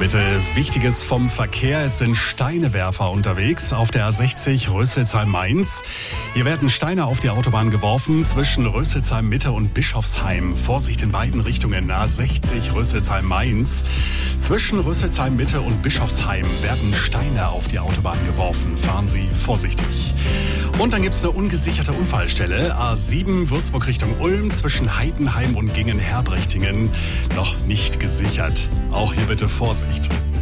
Bitte Wichtiges vom Verkehr. Es sind Steinewerfer unterwegs auf der A60 Rüsselsheim-Mainz. Hier werden Steine auf die Autobahn geworfen zwischen Rüsselsheim-Mitte und Bischofsheim. Vorsicht in beiden Richtungen. A60 Rüsselsheim-Mainz. Zwischen Rüsselsheim-Mitte und Bischofsheim werden Steine auf die Autobahn geworfen. Fahren Sie vorsichtig. Und dann gibt es eine ungesicherte Unfallstelle. A7 Würzburg Richtung Ulm zwischen Heidenheim und Gingen-Herbrechtingen. Noch nicht gesichert. Auch hier bitte Vorsicht.